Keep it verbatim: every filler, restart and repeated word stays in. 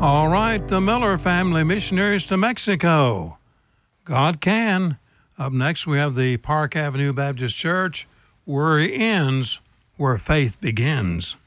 All right, the Miller family missionaries to Mexico. God can. Up next, we have the Park Avenue Baptist Church, where he ends, where faith begins.